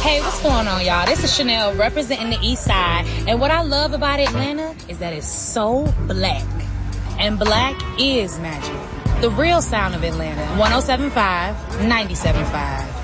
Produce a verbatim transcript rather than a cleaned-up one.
Hey, what's going on, y'all? This is Chanel representing the East Side. And what I love about Atlanta is that it's so black. And black is magic. The real sound of Atlanta. one oh seven point five, ninety-seven point five.